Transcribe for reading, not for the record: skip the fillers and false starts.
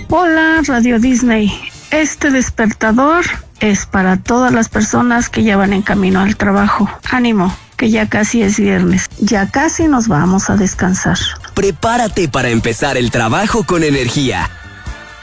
Hola, Radio Disney. Este despertador es para todas las personas que ya van en camino al trabajo. Ánimo, que ya casi es viernes. Ya casi nos vamos a descansar. Prepárate para empezar el trabajo con energía.